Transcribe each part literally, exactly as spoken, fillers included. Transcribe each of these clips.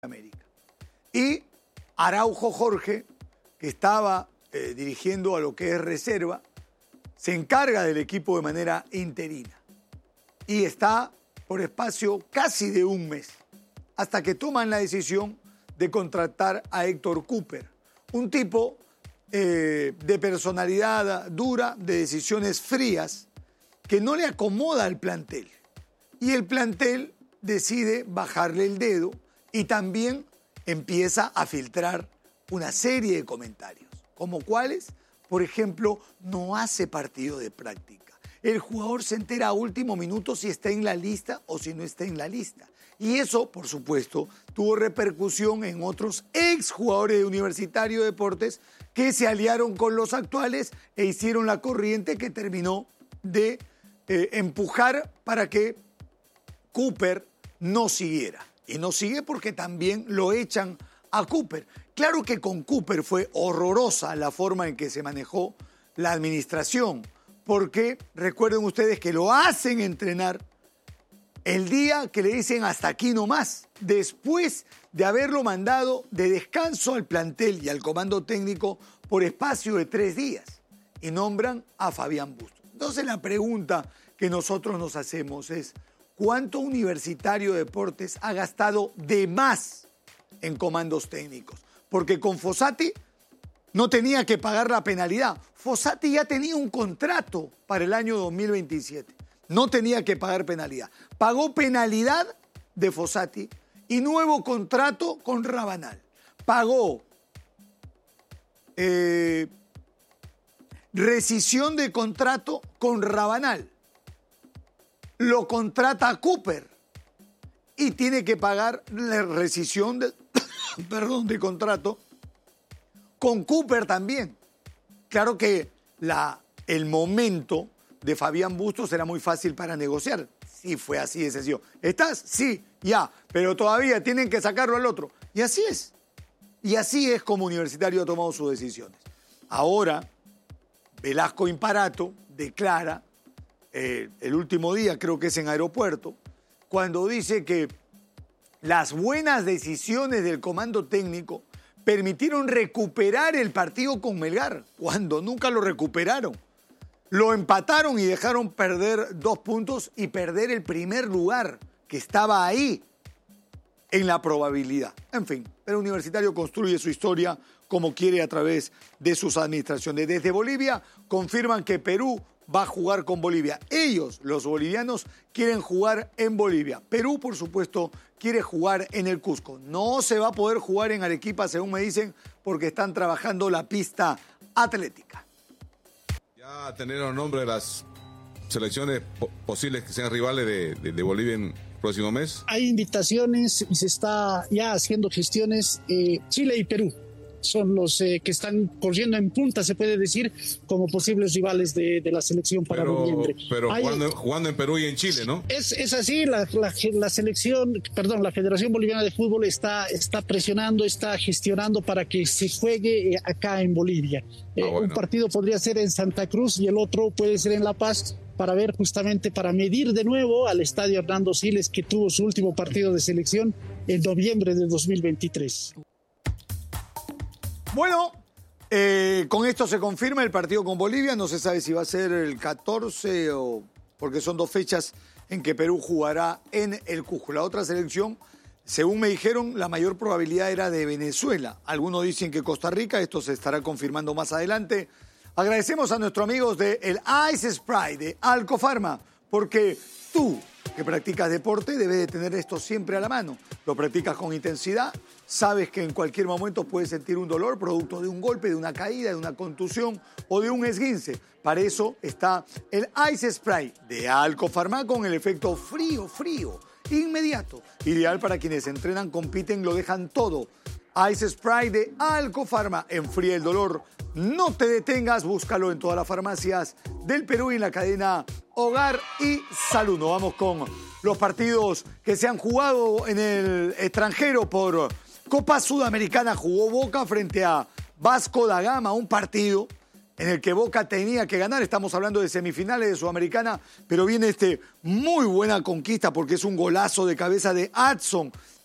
América. Y Araujo Jorge, que estaba eh, dirigiendo a lo que es reserva, se encarga del equipo de manera interina. Y está por espacio casi de un mes, hasta que toman la decisión de contratar a Héctor Cúper, un tipo eh, de personalidad dura, de decisiones frías, que no le acomoda al plantel. Y el plantel decide bajarle el dedo y también empieza a filtrar una serie de comentarios, como cuáles, por ejemplo, no hace partido de práctica. El jugador se entera a último minuto si está en la lista o si no está en la lista. Y eso, por supuesto, tuvo repercusión en otros exjugadores de Universitario de Deportes que se aliaron con los actuales e hicieron la corriente que terminó de eh, empujar para que Cúper no siguiera. Y no sigue porque también lo echan a Cúper. Claro que con Cúper fue horrorosa la forma en que se manejó la administración, porque recuerden ustedes que lo hacen entrenar el día que le dicen hasta aquí no más, después de haberlo mandado de descanso al plantel y al comando técnico por espacio de tres días, y nombran a Fabián Bustos. Entonces la pregunta que nosotros nos hacemos es: ¿cuánto Universitario de Deportes ha gastado de más en comandos técnicos? Porque con Fossati no tenía que pagar la penalidad. Fossati ya tenía un contrato para el año dos mil veintisiete. No tenía que pagar penalidad. Pagó penalidad de Fossati y nuevo contrato con Rabanal. Pagó eh, rescisión de contrato con Rabanal. Lo contrata a Cúper y tiene que pagar la rescisión de, perdón, de contrato con Cúper también. Claro que la, el momento de Fabián Bustos era muy fácil para negociar. Sí, fue así de sencillo. ¿Estás? Sí, ya, pero todavía tienen que sacarlo al otro. Y así es. Y así es como Universitario ha tomado sus decisiones. Ahora, Velasco Imparato declara Eh, el último día, creo que es en Aeropuerto, cuando dice que las buenas decisiones del comando técnico permitieron recuperar el partido con Melgar, cuando nunca lo recuperaron. Lo empataron y dejaron perder dos puntos y perder el primer lugar, que estaba ahí en la probabilidad. En fin, el Universitario construye su historia como quiere a través de sus administraciones. Desde Bolivia confirman que Perú va a jugar con Bolivia. Ellos, los bolivianos, quieren jugar en Bolivia. Perú, por supuesto, quiere jugar en el Cusco. No se va a poder jugar en Arequipa, según me dicen, porque están trabajando la pista atlética. Ya tener los nombres de las selecciones po- posibles que sean rivales de, de, de Bolivia en el próximo mes. Hay invitaciones y se está ya haciendo gestiones. Eh, Chile y Perú son los eh, que están corriendo en punta, se puede decir, como posibles rivales de, de la selección para Pero, noviembre. pero Hay, jugando, jugando en Perú y en Chile, ¿no? Es, es así, la, la, la selección, perdón, la Federación Boliviana de Fútbol está, está presionando, está gestionando para que se juegue eh, acá en Bolivia. Eh, ah, bueno. Un partido podría ser en Santa Cruz y el otro puede ser en La Paz, para ver justamente, para medir de nuevo al estadio Hernando Siles, que tuvo su último partido de selección en noviembre de dos mil veintitrés. Bueno, eh, con esto se confirma el partido con Bolivia. No se sabe si va a ser el catorce o... porque son dos fechas en que Perú jugará en el Cusco. La otra selección, según me dijeron, la mayor probabilidad era de Venezuela. Algunos dicen que Costa Rica. Esto se estará confirmando más adelante. Agradecemos a nuestros amigos de el Ice Spray de Alcofarma, porque tú, que practicas deporte, debes de tener esto siempre a la mano. Lo practicas con intensidad, sabes que en cualquier momento puedes sentir un dolor producto de un golpe, de una caída, de una contusión o de un esguince. Para eso está el Ice Spray de Alcofarma con el efecto frío, frío, inmediato. Ideal para quienes entrenan, compiten, lo dejan todo. Ice Spray de Alcofarma enfría el dolor. No te detengas, búscalo en todas las farmacias del Perú y en la cadena Hogar y Salud. Nos vamos con los partidos que se han jugado en el extranjero por Copa Sudamericana. Jugó Boca frente a Vasco da Gama, un partido en el que Boca tenía que ganar. Estamos hablando de semifinales de Sudamericana, pero viene este muy buena conquista porque es un golazo de cabeza de Adson.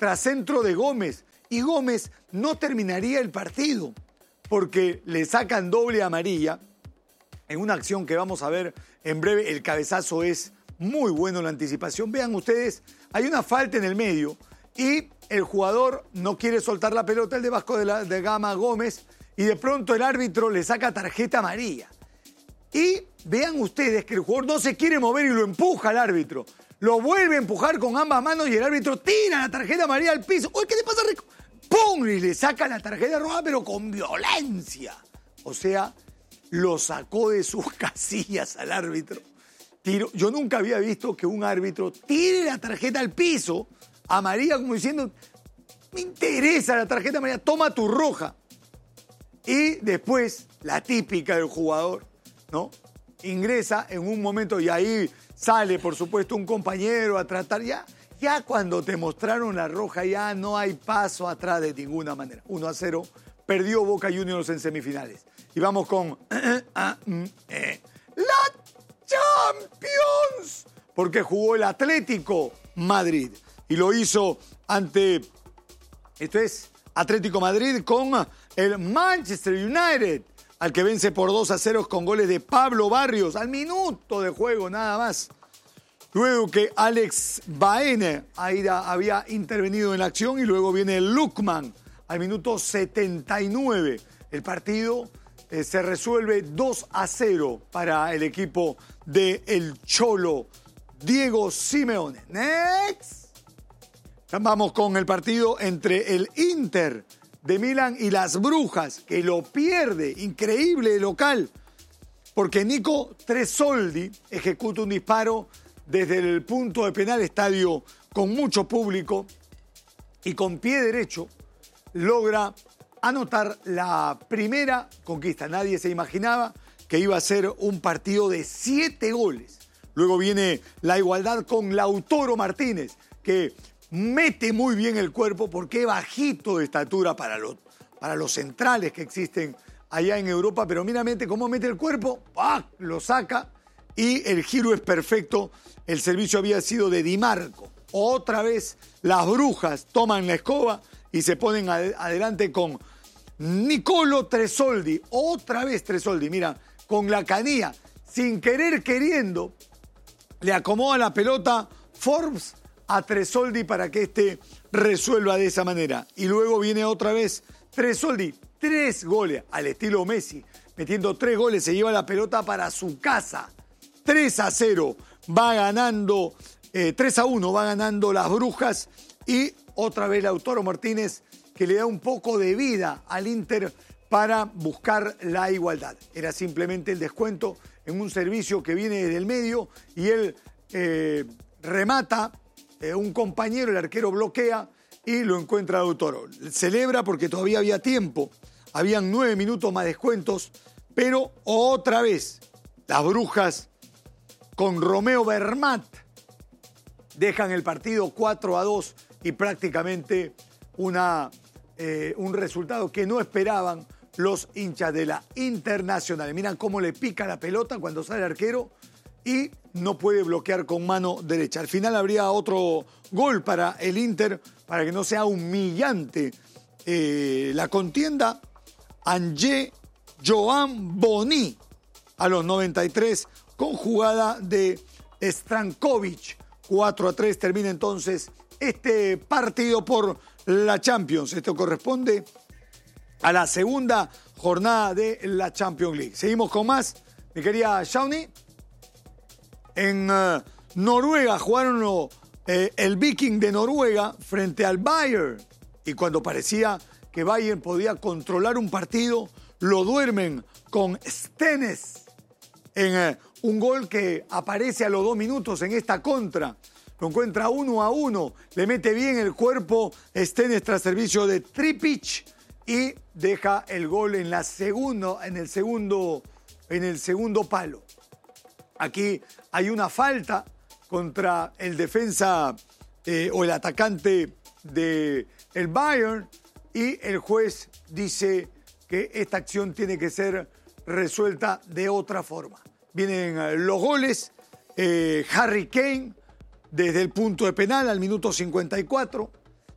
tras centro de Gómez. Y Gómez no terminaría el partido porque le sacan doble amarilla en una acción que vamos a ver en breve. El cabezazo es muy bueno, la anticipación. Vean ustedes, hay una falta en el medio y el jugador no quiere soltar la pelota, el de Vasco de, la, de Gama, Gómez, y de pronto el árbitro le saca tarjeta amarilla. Y vean ustedes que el jugador no se quiere mover y lo empuja al árbitro. Lo vuelve a empujar con ambas manos y el árbitro tira la tarjeta amarilla al piso. ¡Uy, qué le pasa, Rico! ¡Pum! Y le saca la tarjeta roja, pero con violencia. O sea, lo sacó de sus casillas al árbitro. Tiro. Yo nunca había visto que un árbitro tire la tarjeta al piso, amarilla, como diciendo, me interesa la tarjeta amarilla, toma tu roja. Y después, la típica del jugador, ¿no? Ingresa en un momento y ahí sale, por supuesto, un compañero a tratar. Ya, ya cuando te mostraron la roja, ya no hay paso atrás de ninguna manera. uno a cero, perdió Boca Juniors en semifinales. Y vamos con la Champions, porque jugó el Atlético Madrid y lo hizo ante, esto es Atlético Madrid con el Manchester United, al que vence por dos a cero con goles de Pablo Barrios al minuto de juego nada más. Luego que Alex Baena había intervenido en la acción y luego viene Lukman al minuto setenta y nueve. El partido eh, se resuelve dos a cero para el equipo de El Cholo Diego Simeone. Next. Vamos con el partido entre el Inter de Milán y las Brujas, que lo pierde, increíble local, porque Nico Tresoldi ejecuta un disparo desde el punto de penal, estadio con mucho público, y con pie derecho logra anotar la primera conquista. Nadie se imaginaba que iba a ser un partido de siete goles. Luego viene la igualdad con Lautaro Martínez, que mete muy bien el cuerpo porque es bajito de estatura para los, para los centrales que existen allá en Europa, pero míramente cómo mete el cuerpo, ¡ah!, lo saca y el giro es perfecto. El servicio había sido de Di Marco. Otra vez las Brujas toman la escoba y se ponen ad- adelante con Nicolo Tresoldi. Otra vez Tresoldi, mira, con la canilla, sin querer queriendo, le acomoda la pelota Forbes a Tresoldi para que este resuelva de esa manera. Y luego viene otra vez Tresoldi, tres goles al estilo Messi, metiendo tres goles, se lleva la pelota para su casa. tres a cero, va ganando, eh, tres a uno, va ganando las Brujas y otra vez Lautaro Martínez, que le da un poco de vida al Inter para buscar la igualdad. Era simplemente el descuento en un servicio que viene desde el medio y él eh, remata, eh, un compañero, el arquero bloquea y lo encuentra Lautaro. Celebra porque todavía había tiempo, habían nueve minutos más descuentos, pero otra vez las Brujas con Romeo Bermat dejan el partido cuatro a dos y prácticamente una, eh, un resultado que no esperaban los hinchas de la Internacional. Miran cómo le pica la pelota cuando sale el arquero y no puede bloquear con mano derecha. Al final habría otro gol para el Inter para que no sea humillante eh, la contienda. Angé Joan Boni a los noventa y tres con jugada de Strankovic. cuatro a tres termina entonces este partido por la Champions. Esto corresponde a la segunda jornada de la Champions League. Seguimos con más, mi querida Shawnee. En uh, Noruega jugaron lo, eh, el Viking de Noruega frente al Bayern. Y cuando parecía que Bayern podía controlar un partido, lo duermen con Stennes en eh, un gol que aparece a los dos minutos en esta contra. Lo encuentra uno a uno, le mete bien el cuerpo Stennes tras servicio de Tripic y deja el gol en, la segundo, en, el, segundo, en el segundo palo. Aquí hay una falta contra el defensa eh, o el atacante del Bayern y el juez dice que esta acción tiene que ser resuelta de otra forma. Vienen los goles, eh, Harry Kane desde el punto de penal al minuto cincuenta y cuatro,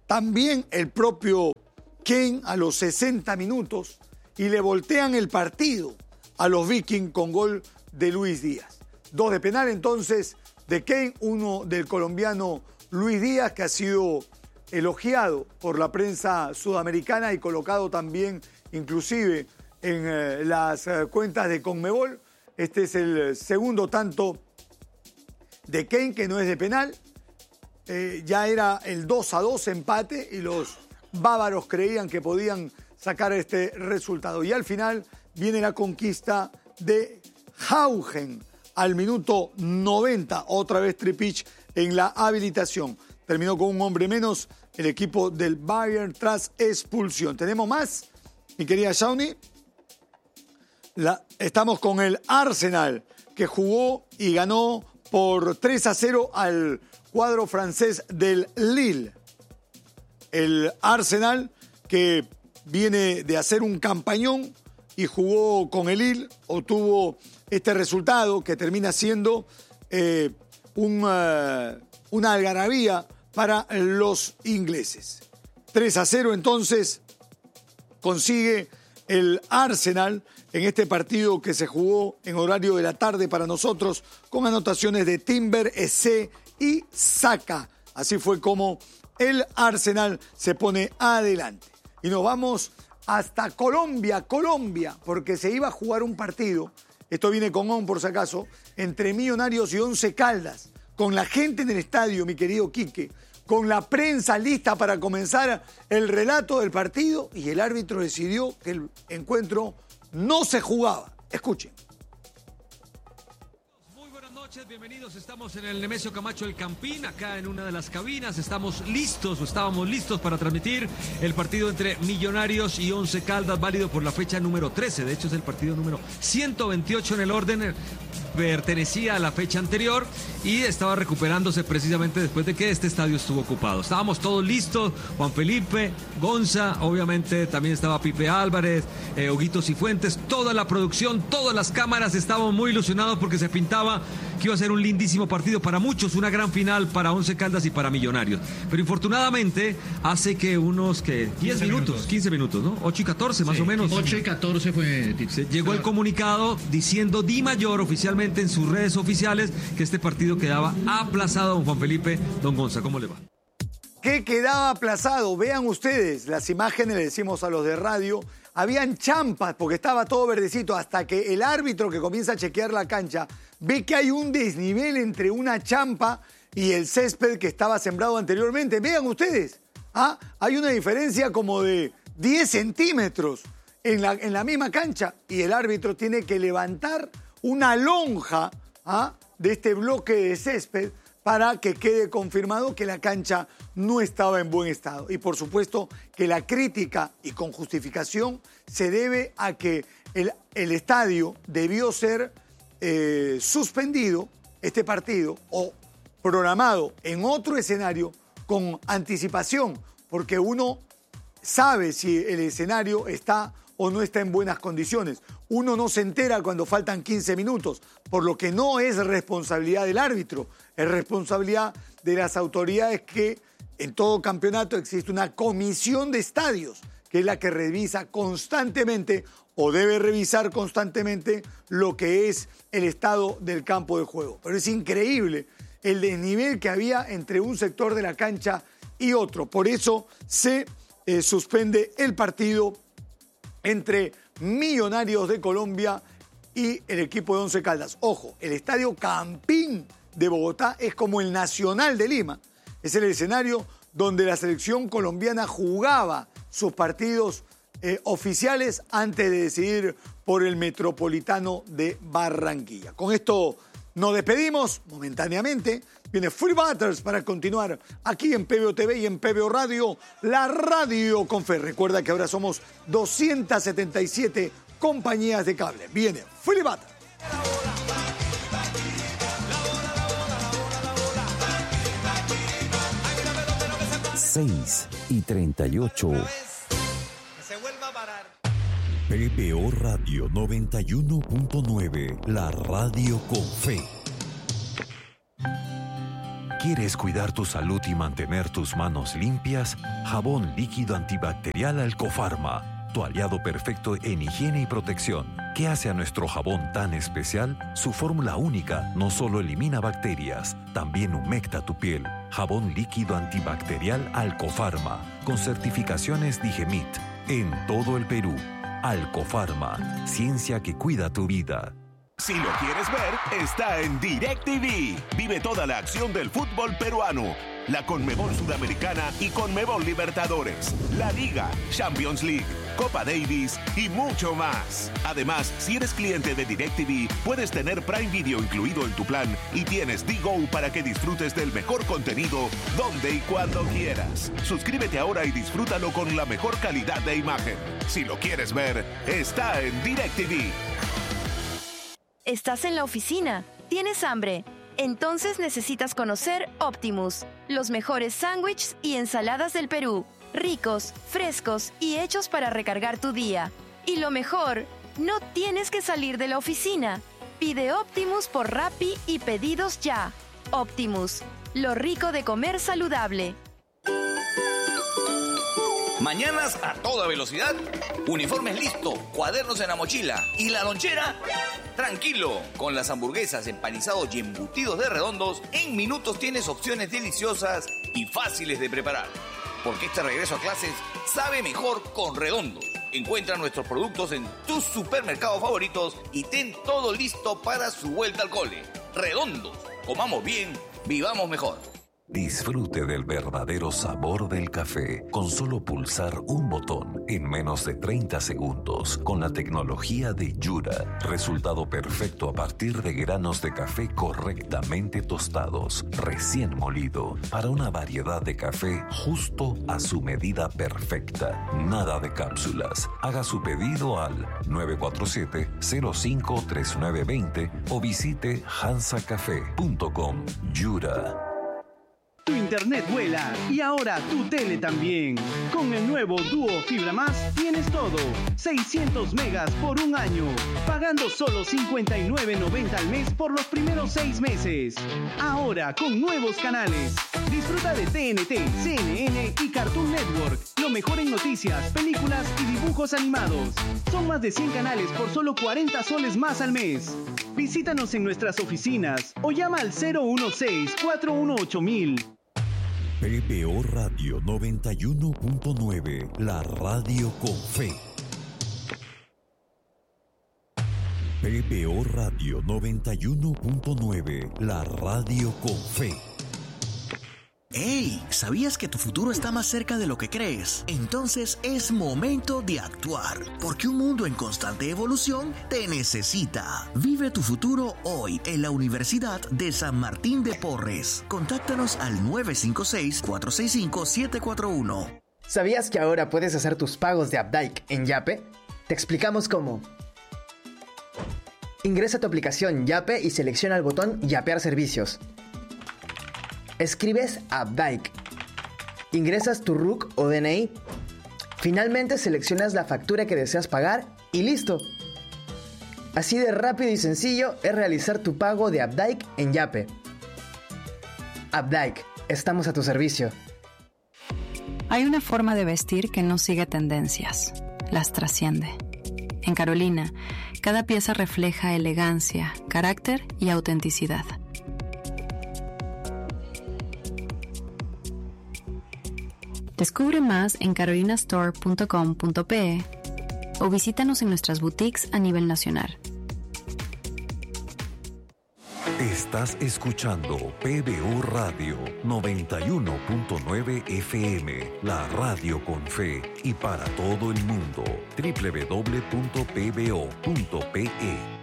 también el propio Kane a los sesenta minutos y le voltean el partido a los Vikings con gol de Luis Díaz. Dos de penal entonces de Kane, uno del colombiano Luis Díaz, que ha sido elogiado por la prensa sudamericana y colocado también inclusive en eh, las eh, cuentas de Conmebol. Este es el segundo tanto de Kane, que no es de penal. Eh, ya era el dos a dos empate y los bávaros creían que podían sacar este resultado. Y al final viene la conquista de Haugen al minuto noventa. Otra vez Trippic en la habilitación. Terminó con un hombre menos el equipo del Bayern tras expulsión. ¿Tenemos más, mi querida Shawnee? La, estamos con el Arsenal, que jugó y ganó por tres a cero al cuadro francés del Lille. El Arsenal, que viene de hacer un campañón y jugó con el Lille, obtuvo este resultado que termina siendo eh, un, uh, una algarabía para los ingleses. tres a cero entonces consigue el Arsenal en este partido que se jugó en horario de la tarde para nosotros, con anotaciones de Timber, Eze y Saka. Así fue como el Arsenal se pone adelante. Y nos vamos hasta Colombia, Colombia, porque se iba a jugar un partido, esto viene con on por si acaso, entre Millonarios y Once Caldas, con la gente en el estadio, mi querido Quique, con la prensa lista para comenzar el relato del partido, y el árbitro decidió que el encuentro no se jugaba. Escuchen. Muy buenas noches, bienvenidos. Estamos en el Nemesio Camacho El Campín, acá en una de las cabinas. Estamos listos, o estábamos listos para transmitir el partido entre Millonarios y Once Caldas, válido por la fecha número trece. De hecho, es el partido número ciento veintiocho en el orden. Pertenecía a la fecha anterior y estaba recuperándose precisamente después de que este estadio estuvo ocupado. Estábamos todos listos, Juan Felipe, Gonza, obviamente también estaba Pipe Álvarez, eh, Huguito Cifuentes, toda la producción, todas las cámaras. Estábamos muy ilusionados porque se pintaba que iba a ser un lindísimo partido para muchos, una gran final para Once Caldas y para Millonarios. Pero infortunadamente hace que unos que diez minutos, quince minutos, ¿no? ocho y catorce más sí, o menos. ocho y catorce fue. Se llegó el comunicado diciendo Di Mayor oficialmente en sus redes oficiales que este partido quedaba aplazado. Don Juan Felipe, don Gonza, ¿cómo le va? ¿Qué quedaba aplazado? Vean ustedes las imágenes, le decimos a los de radio, habían champas porque estaba todo verdecito, hasta que el árbitro que comienza a chequear la cancha ve que hay un desnivel entre una champa y el césped que estaba sembrado anteriormente. Vean ustedes, ¿ah? Hay una diferencia como de diez centímetros en la, en la misma cancha, y el árbitro tiene que levantar una lonja ¿ah? de este bloque de césped para que quede confirmado que la cancha no estaba en buen estado. Y por supuesto que la crítica, y con justificación, se debe a que el, el estadio debió ser eh, suspendido, este partido, o programado en otro escenario con anticipación, porque uno sabe si el escenario está o no está en buenas condiciones. Uno no se entera cuando faltan quince minutos, por lo que no es responsabilidad del árbitro, es responsabilidad de las autoridades, que en todo campeonato existe una comisión de estadios, que es la que revisa constantemente o debe revisar constantemente lo que es el estado del campo de juego. Pero es increíble el desnivel que había entre un sector de la cancha y otro. Por eso se eh, suspende el partido entre Millonarios de Colombia y el equipo de Once Caldas. Ojo, el Estadio Campín de Bogotá es como el Nacional de Lima. Es el escenario donde la selección colombiana jugaba sus partidos eh, oficiales antes de decidir por el Metropolitano de Barranquilla. Con esto nos despedimos momentáneamente. Viene Free Butters para continuar aquí en P B O T V y en P B O Radio, la radio con fe. Recuerda que ahora somos doscientas setenta y siete compañías de cable. Viene Free Butters. seis y treinta y ocho. P B O Radio noventa y uno punto nueve, la radio con fe. ¿Quieres cuidar tu salud y mantener tus manos limpias? Jabón líquido antibacterial Alcofarma, tu aliado perfecto en higiene y protección. ¿Qué hace a nuestro jabón tan especial? Su fórmula única no solo elimina bacterias, también humecta tu piel. Jabón líquido antibacterial Alcofarma, con certificaciones Digemit, en todo el Perú. Alcofarma, ciencia que cuida tu vida. Si lo quieres ver, está en DirecTV. Vive toda la acción del fútbol peruano, la Conmebol Sudamericana y Conmebol Libertadores, la Liga, Champions League, Copa Davis y mucho más. Además, si eres cliente de DirecTV, puedes tener Prime Video incluido en tu plan y tienes D-Go para que disfrutes del mejor contenido donde y cuando quieras. Suscríbete ahora y disfrútalo con la mejor calidad de imagen. Si lo quieres ver, está en DirecTV. Estás en la oficina, tienes hambre, entonces necesitas conocer Optimus, los mejores sándwiches y ensaladas del Perú, ricos, frescos y hechos para recargar tu día. Y lo mejor, no tienes que salir de la oficina. Pide Optimus por Rappi y pedidos ya. Optimus, lo rico de comer saludable. Mañanas a toda velocidad, uniformes listo, cuadernos en la mochila y la lonchera, tranquilo. Con las hamburguesas, empanizados y embutidos de Redondos, en minutos tienes opciones deliciosas y fáciles de preparar. Porque este regreso a clases sabe mejor con Redondos. Encuentra nuestros productos en tus supermercados favoritos y ten todo listo para su vuelta al cole. Redondos, comamos bien, vivamos mejor. Disfrute del verdadero sabor del café con solo pulsar un botón en menos de treinta segundos con la tecnología de Yura. Resultado perfecto a partir de granos de café correctamente tostados, recién molido, para una variedad de café justo a su medida perfecta. Nada de cápsulas. Haga su pedido al nueve cuatro siete, cero cinco tres nueve dos cero o visite hansa café punto com. Yura. Tu internet vuela y ahora tu tele también. Con el nuevo Duo Fibra Más tienes todo. seiscientos megas por un año, pagando solo cincuenta y nueve noventa al mes por los primeros seis meses. Ahora con nuevos canales. Disfruta de T N T, C N N y Cartoon Network. Lo mejor en noticias, películas y dibujos animados. Son más de cien canales por solo cuarenta soles más al mes. Visítanos en nuestras oficinas o llama al cero uno seis, cuatro uno ocho mil. P B O Radio noventa y uno punto nueve, la radio con fe. P B O Radio noventa y uno punto nueve, la radio con fe. ¡Hey! ¿Sabías que tu futuro está más cerca de lo que crees? Entonces es momento de actuar, porque un mundo en constante evolución te necesita. Vive tu futuro hoy en la Universidad de San Martín de Porres. Contáctanos al nueve cinco seis, cuatro seis cinco, siete cuatro uno. ¿Sabías que ahora puedes hacer tus pagos de Updike en Yape? Te explicamos cómo. Ingresa a tu aplicación Yape y selecciona el botón Yapear servicios. Escribes Updike. Ingresas tu R U C o D N I. Finalmente seleccionas la factura que deseas pagar y listo. Así de rápido y sencillo es realizar tu pago de Updike en Yape. Updike, estamos a tu servicio. Hay una forma de vestir que no sigue tendencias, las trasciende. En Carolina, cada pieza refleja elegancia, carácter y autenticidad. Descubre más en carolina store punto com punto pe o visítanos en nuestras boutiques a nivel nacional. Estás escuchando P B O Radio noventa y uno punto nueve F M, la radio con fe y para todo el mundo. doble u doble u doble u punto p b o punto p e.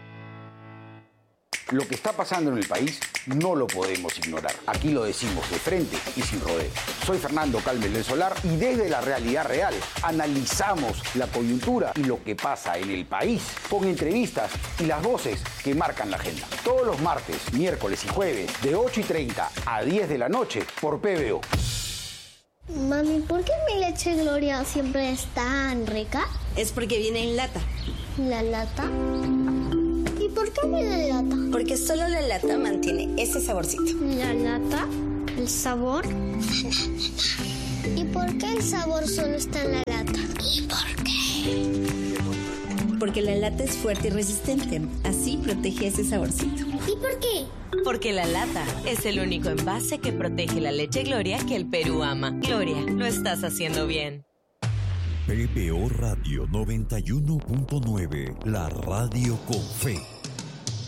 Lo que está pasando en el país no lo podemos ignorar. Aquí lo decimos de frente y sin rodeo. Soy Fernando Calmes del Solar y desde la realidad real analizamos la coyuntura y lo que pasa en el país con entrevistas y las voces que marcan la agenda. Todos los martes, miércoles y jueves de ocho y treinta a diez de la noche por P B O. Mami, ¿por qué mi leche Gloria siempre es tan rica? Es porque viene en lata. ¿La lata? ¿Y por qué me la lata? Porque solo la lata mantiene ese saborcito. ¿La lata? ¿El sabor? ¿Y por qué el sabor solo está en la lata? ¿Y por qué? Porque la lata es fuerte y resistente. Así protege ese saborcito. ¿Y por qué? Porque la lata es el único envase que protege la leche Gloria que el Perú ama. Gloria, lo estás haciendo bien. P B O Radio noventa y uno punto nueve, la radio con fe.